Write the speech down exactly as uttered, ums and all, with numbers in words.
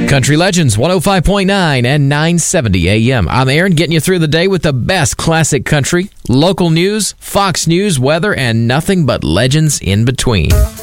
Country Legends, one oh five point nine and nine seventy A M. I'm Aaron, getting you through the day with the best classic country, local news, Fox News, weather, and nothing but legends in between.